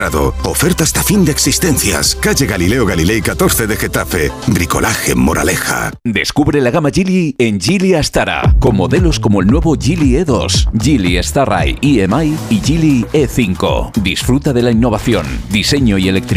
Oferta hasta fin de existencias. Calle Galileo Galilei 14 de Getafe. Bricolaje en Moraleja. Descubre la gama Geely en Geely Astara, con modelos como el nuevo Geely E2, Geely Starride EMI y Geely E5. Disfruta de la innovación, diseño y electricidad